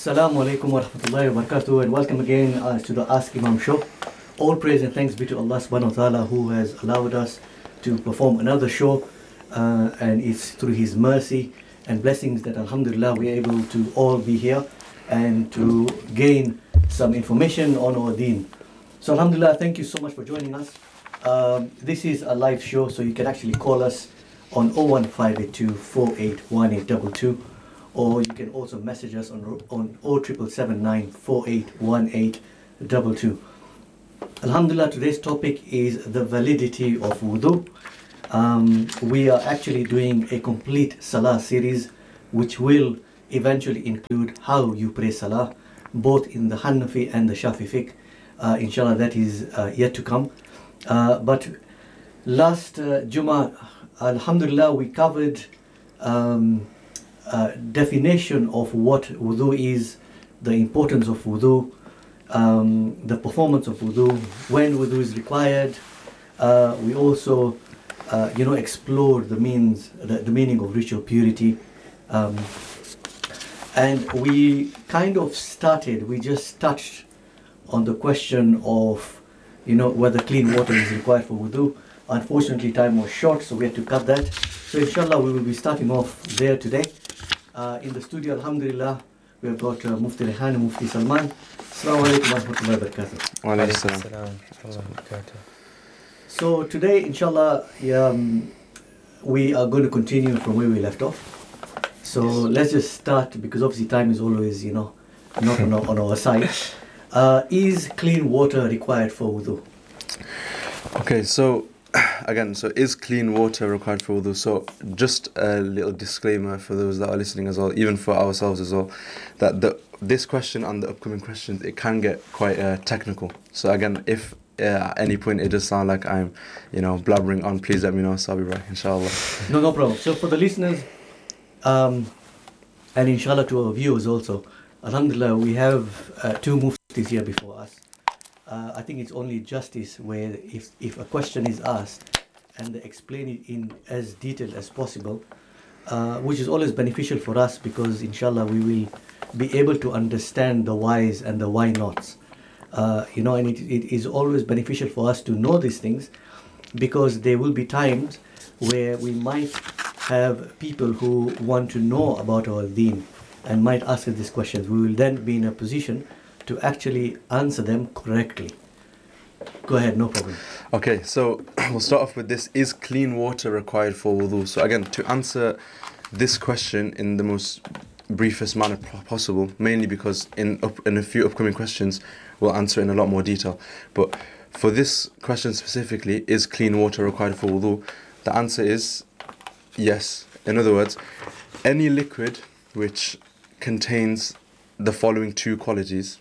Assalamu alaikum wa rahmatullahi wa barakatuh, and welcome again to the Ask Imam show. All praise and thanks be to Allah subhanahu wa ta'ala, who has allowed us to perform another show, and it's through His mercy and blessings that alhamdulillah we are able to all be here and to gain some information on our deen. So alhamdulillah, thank you so much for joining us. This is a live show, so you can actually call us on 01582 481822, or you can also message us on 07779 481822. Alhamdulillah, today's topic is the validity of wudu. We are actually doing a complete salah series, which will eventually include how you pray salah, both in the Hanafi and the Shafi fiqh. Inshallah, that is yet to come. But last Jummah, alhamdulillah, we covered definition of what wudu is, the importance of wudu, the performance of wudu, when wudu is required. We also explored the meaning of ritual purity, and we just touched on the question of whether clean water is required for wudu. Unfortunately, time was short, so we had to cut that. So inshallah, we will be starting off there today. In the studio, alhamdulillah, we have got Mufti Rehan and Mufti Salman. Assalamu alaikum wa rahmatullahi wa barakatuh. Wa alaikum assalam. So today, inshallah, we are going to continue from where we left off. So let's just start, because obviously time is always, not on our side. Is clean water required for wudu? Okay, so again, is clean water required for wudu? So just a little disclaimer for those that are listening as well, even for ourselves as well, that this question and the upcoming questions, it can get quite technical. So again, if at any point it does sound like I'm, blabbering on, please let me know, so I'll be right, inshallah. No problem. So for the listeners, and inshallah to our viewers also, alhamdulillah, we have two muftis here before us. I think it's only justice where if a question is asked and they explain it in as detailed as possible, which is always beneficial for us, because inshallah we will be able to understand the whys and the why nots. And it is always beneficial for us to know these things, because there will be times where we might have people who want to know about our deen and might ask us these questions. We will then be in a position to actually answer them correctly. Go ahead, no problem. Okay, so we'll start off with this. Is clean water required for wudu? So again, to answer this question in the most briefest manner possible, mainly because in a few upcoming questions, we'll answer in a lot more detail. But for this question specifically, is clean water required for wudu? The answer is yes. In other words, any liquid which contains the following two qualities,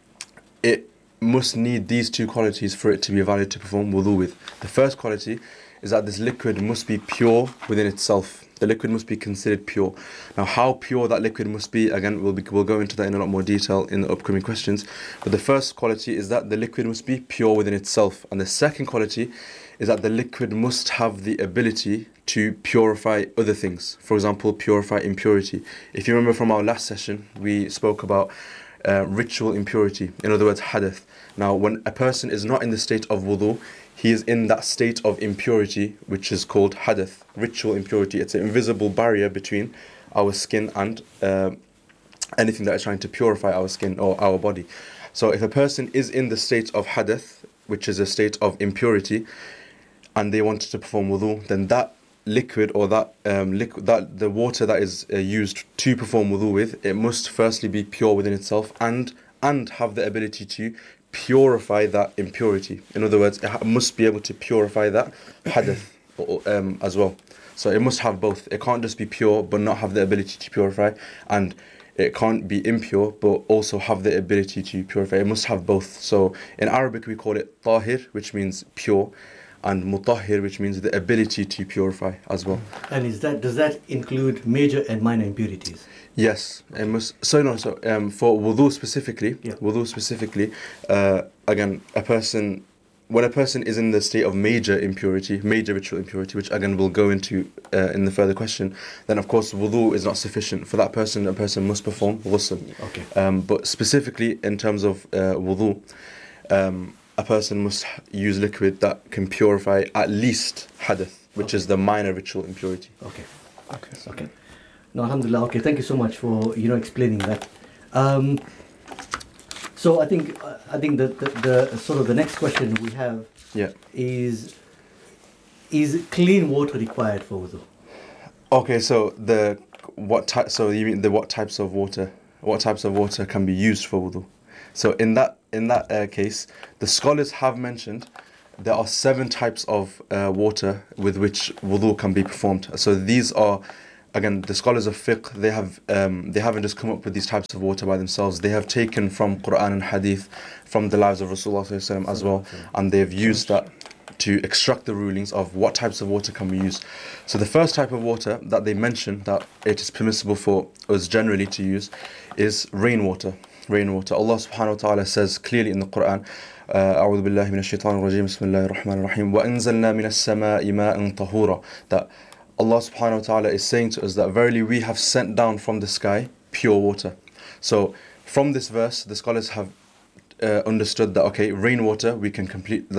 it must need these two qualities for it to be valid to perform wudu with. The first quality is that this liquid must be pure within itself. The liquid must be considered pure. Now, how pure that liquid must be, again, we'll go into that in a lot more detail in the upcoming questions. But the first quality is that the liquid must be pure within itself. And the second quality is that the liquid must have the ability to purify other things. For example, purify impurity. If you remember from our last session, we spoke about ritual impurity, in other words, hadith. Now, when a person is not in the state of wudu, he is in that state of impurity, which is called hadith, ritual impurity. It's an invisible barrier between our skin and anything that is trying to purify our skin or our body. So if a person is in the state of hadith, which is a state of impurity, and they wanted to perform wudu, then that liquid or that the water that is used to perform wudu with, it must firstly be pure within itself and have the ability to purify that impurity. In other words, it must be able to purify that hadith as well. So it must have both. It can't just be pure but not have the ability to purify, and it can't be impure but also have the ability to purify. It must have both. So in Arabic we call it tahir, which means pure, and mutahhir, which means the ability to purify as well. And does that include major and minor impurities? Yes, it must. For wudu specifically, again, a person when a person is in the state of major impurity, major ritual impurity, which again we'll go into in the further question, then of course wudu is not sufficient for that person. A person must perform ghusl. Okay. But specifically in terms of wudu, a person must use liquid that can purify at least hadith, which is the minor ritual impurity. Okay. Okay. Okay. No, alhamdulillah. Okay, thank you so much for explaining that. So I think the sort of the next question we have Yeah. is clean water required for wudu? Okay, so So you mean what types of water? What types of water can be used for wudu? So in that case, the scholars have mentioned there are 7 types of water with which wudu can be performed. So these are, again, the scholars of fiqh. They haven't just come up with these types of water by themselves. They have taken from Quran and Hadith, from the lives of Rasulullah sallallahu alaihi wasallam as well, and they've used that to extract the rulings of what types of water can we use. So the first type of water that they mention that it is permissible for us generally to use is rainwater. Rainwater. Allah subhanahu wa ta'ala says clearly in the Quran, أعوذ بالله من الشيطان الرجيم بسم الله الرحمن الرحيم وأنزلنا من السماء ماء طهورا, that Allah subhanahu wa ta'ala is saying to us that verily we have sent down from the sky pure water. So from this verse, the scholars have understood that, okay, rainwater, we can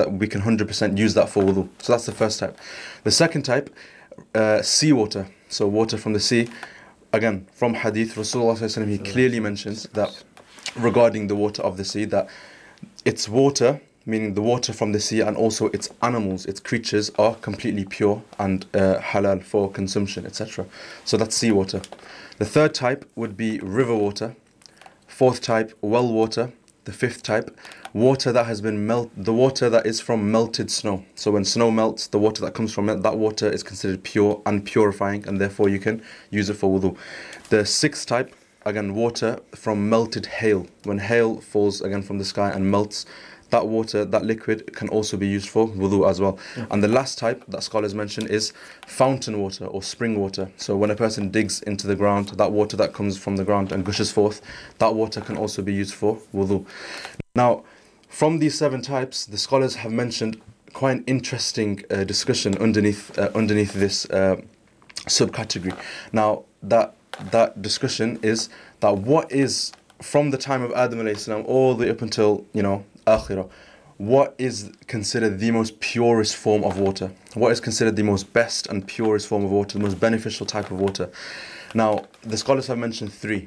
100% use that for wudu. So that's the first type. The second type, seawater. So water from the sea. Again, from hadith, Rasulullah sallallahu alaihi wasallam, he clearly mentions that regarding the water of the sea, that its water, meaning the water from the sea, and also its animals, its creatures, are completely pure and halal for consumption, etc. So that's seawater. The third type would be river water. Fourth type, well water. The fifth type, water that has been the water that is from melted snow. So when snow melts, the water that comes from it, that water is considered pure and purifying, and therefore you can use it for wudu. The sixth type, again, water from melted hail. When hail falls again from the sky and melts, that water, that liquid, can also be used for wudu as well. Yeah. And the last type that scholars mention is fountain water or spring water. So when a person digs into the ground, that water that comes from the ground and gushes forth, that water can also be used for wudu. Now, from these 7 types, the scholars have mentioned quite an interesting discussion underneath this subcategory. Now, that discussion is that what is, from the time of Adam alayhi salam all the way up until, Akhirah, what is considered the most purest form of water? What is considered the most best and purest form of water, the most beneficial type of water? Now, the scholars have mentioned three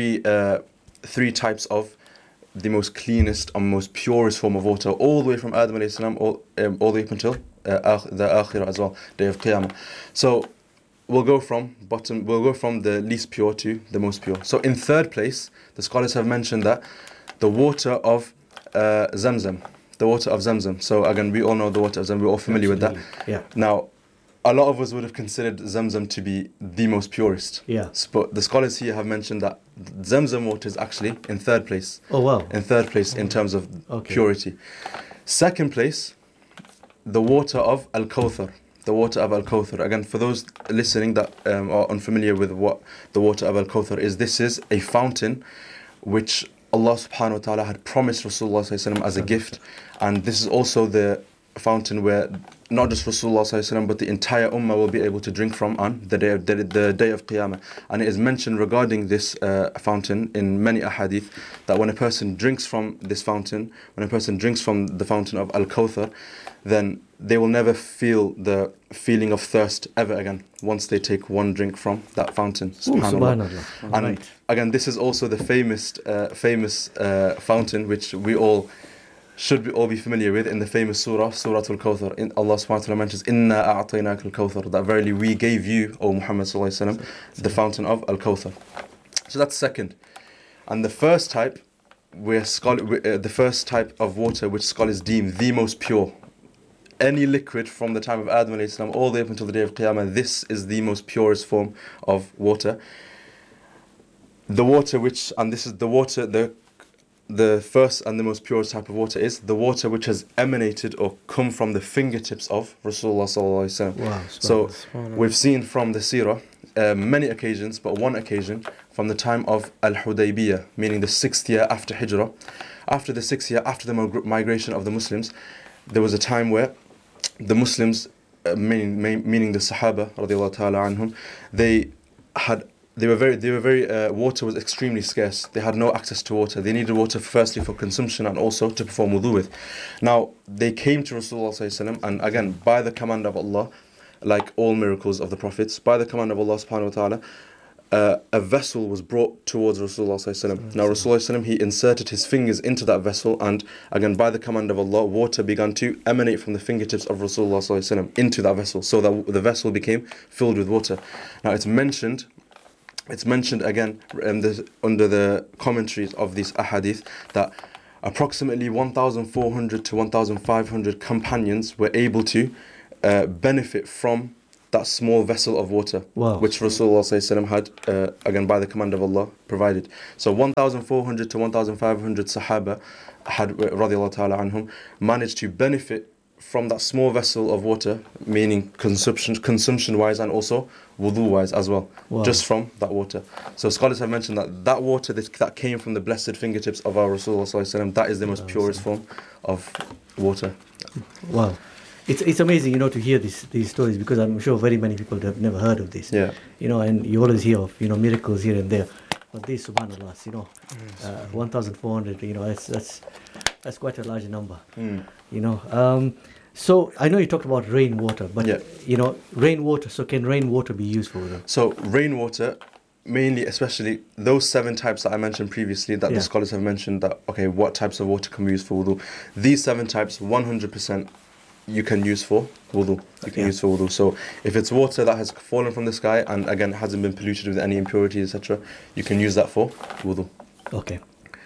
types of the most cleanest and most purest form of water, all the way from Adam alayhi salam all the way up until the Akhirah as well, Day of Qiyamah. So we'll go from the least pure to the most pure. So in third place, the scholars have mentioned that the water of Zamzam. The water of Zamzam. So again, we all know the water of Zamzam. We're all familiar with that. Yeah. Now, a lot of us would have considered Zamzam to be the most purest. Yeah. But the scholars here have mentioned that Zamzam water is actually in third place. Oh wow. In third place in terms of purity. Second place, the water of Al-Kawthar. The water of Al-Kawthar. Again, for those listening that are unfamiliar with what the water of Al-Kawthar is, this is a fountain which Allah subhanahu wa ta'ala had promised Rasulullah sallallahu alaihi wasallam as a gift, and this is also the fountain where not just Rasulullah sallallahu alaihi wasallam but the entire ummah will be able to drink from on the day of Qiyamah. And it is mentioned regarding this fountain in many ahadith that when a person drinks from this fountain, when a person drinks from the fountain of Al-Kawthar, then they will never feel the feeling of thirst ever again once they take one drink from that fountain. Subhanallah. And Right. again, this is also the famous fountain which we all should all be familiar with in the famous Surah Al-Kawthar. Allah subhanahu wa ta'ala mentions, Inna a'ataynaka al-Kawthar, that verily we gave you, O Muhammad sallallahu alaihi wasallam, the fountain of Al-Kawthar. So that's second. And the first type, the first type of water which scholars deem the most pure, any liquid from the time of Adam alayhi salam all the way up until the day of Qiyamah, this is the most purest form of water. The water which, and this is the water, the first and the most purest type of water is the water which has emanated or come from the fingertips of Rasulullah sallallahu alaihi wasallam. Wow, so we've seen from the seerah many occasions, but one occasion from the time of Al-Hudaybiyah, meaning the 6th year after Hijrah. After the 6th year, after the migration of the Muslims, there was a time where the Muslims, meaning the Sahaba radiallahu ta'ala anhum, water was extremely scarce. They had no access to water. They needed water firstly for consumption and also to perform wudu with. Now, they came to Rasulullah sallallahu alaihi wasallam, and again, by the command of Allah, like all miracles of the prophets, by the command of Allah subhanahu wa ta'ala, a vessel was brought towards Rasulullah sallallahu alaihi wasallam. Now, Rasulullah sallallahu alaihi wasallam, he inserted his fingers into that vessel, and again, by the command of Allah, water began to emanate from the fingertips of Rasulullah sallallahu alaihi wasallam into that vessel, so that the vessel became filled with water. Now, it's mentioned again under the commentaries of these ahadith that approximately 1,400 to 1,500 companions were able to benefit from that small vessel of water, which Rasulullah ﷺ had, again by the command of Allah, provided. So 1,400 to 1,500 Sahaba had, radiallahu ta'ala anhum, managed to benefit from that small vessel of water, meaning consumption-wise and also wudu-wise as well, just from that water. So scholars have mentioned that water that came from the blessed fingertips of our Rasulullah ﷺ, that is the most purest form of water. Wow. It's amazing, to hear these stories, because I'm sure very many people have never heard of this. Yeah. And you always hear of, miracles here and there. But this, subhanAllah, 1,400, that's quite a large number. So I know you talked about rainwater, but rainwater. So can rainwater be used for them? So rainwater, mainly, especially those 7 types that I mentioned previously, that the scholars have mentioned that what types of water can be used for wudu? These 7 types, 100%. You can use for wudu. Use for wudu. So if it's water that has fallen from the sky and again hasn't been polluted with any impurities, etc., you can use that for wudu. Okay.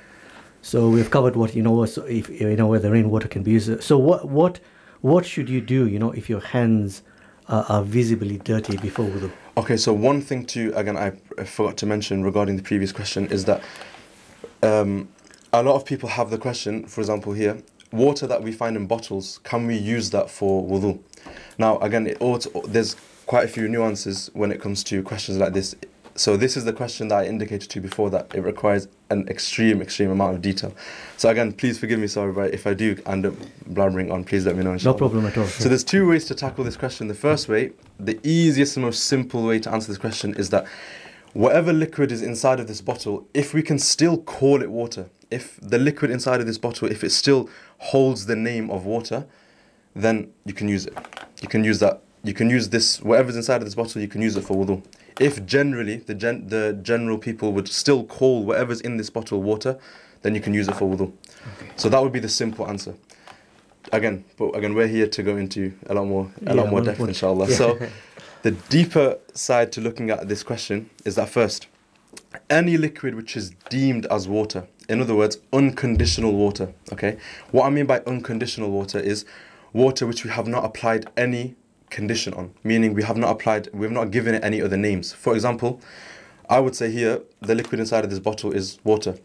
So we've covered what so if where the rainwater can be used. So what should you do? If your hands are visibly dirty before wudu. Okay. So one thing I forgot to mention regarding the previous question is that a lot of people have the question, for example here, water that we find in bottles, can we use that for wudu? Now, again, there's quite a few nuances when it comes to questions like this. So this is the question that I indicated to you before, that it requires an extreme amount of detail. So again, please forgive me, sorry, but if I do end up blabbering on, please let me know, inshallah. No problem at all. So there's 2 ways to tackle this question. The first way, the easiest and most simple way to answer this question is that whatever liquid is inside of this bottle, if we can still call it water, if the liquid inside of this bottle, if it still holds the name of water, then you can use it. You can use that. You can use this, whatever's inside of this bottle, you can use it for wudu. If generally, the general people would still call whatever's in this bottle water, then you can use it for wudu. Okay. So that would be the simple answer. Again, we're here to go into a lot more depth, inshallah. Yeah. So the deeper side to looking at this question is that first, any liquid which is deemed as water, in other words, unconditional water, okay? What I mean by unconditional water is water which we have not applied any condition on, meaning we've not given it any other names. For example, I would say here, the liquid inside of this bottle is water.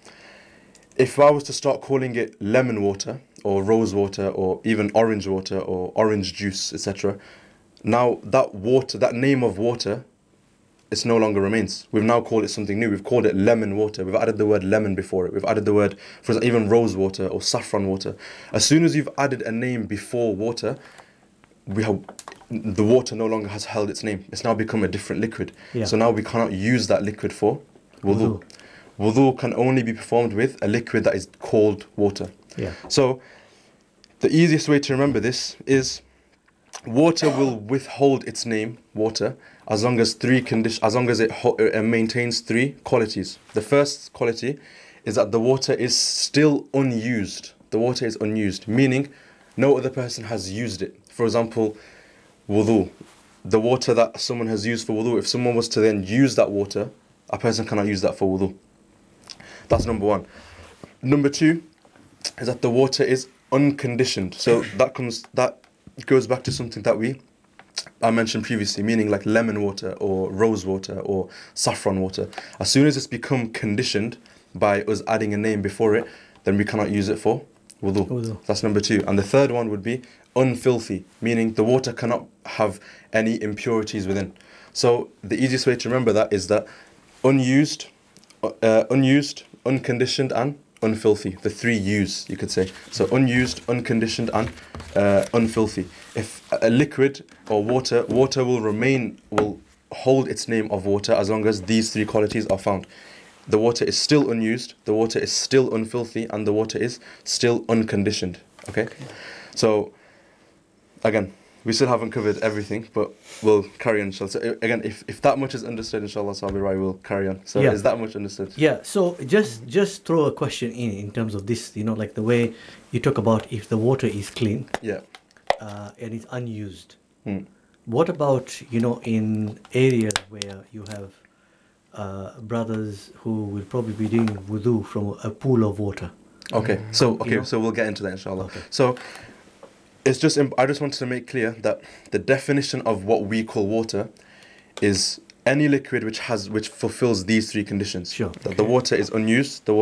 If I was to start calling it lemon water, or rose water, or even orange water, or orange juice, etc., now that name of water, it no longer remains. We've now called it something new. We've called it lemon water. We've added the word lemon before it. We've added the word, for example, even rose water or saffron water. As soon as you've added a name before water, the water no longer has held its name. It's now become a different liquid. Yeah. So now we cannot use that liquid for wudu. Wudu can only be performed with a liquid that is called water. Yeah. So the easiest way to remember this is water will withhold its name, water, as long as it maintains 3 qualities. The first quality is that the water is still unused. The water is unused, meaning no other person has used it. For example, wudu, the water that someone has used for wudu, if someone was to then use that water, a person cannot use that for wudu. That's number 1. Number 2 is that the water is unconditioned. So that goes back to something that I mentioned previously, meaning like lemon water or rose water or saffron water. As soon as it's become conditioned by us adding a name before it, then we cannot use it for wudu. That's number 2. And the third one would be unfilthy, meaning the water cannot have any impurities within. So the easiest way to remember that is that unused, unconditioned and unfilthy. The 3 U's, you could say. So unused, unconditioned, and unfilthy. If a liquid or water will hold its name of water as long as these 3 qualities are found. The water is still unused, the water is still unfilthy, and the water is still unconditioned. Okay? So, again, we still haven't covered everything, but we'll carry on, inshallah. So again, if that much is understood, inshallah, Sabir, I will carry on. So Yeah. is that much understood? Yeah, so just throw a question in terms of this, like the way you talk about if the water is clean Yeah. and it's unused. Hmm. What about, in areas where you have brothers who will probably be doing wudu from a pool of water? Okay, so You know? so we'll get into that, inshallah. Okay. So it's just I just wanted to make clear that the definition of what we call water is any liquid which fulfills these 3 conditions. Sure. That the water is unused, the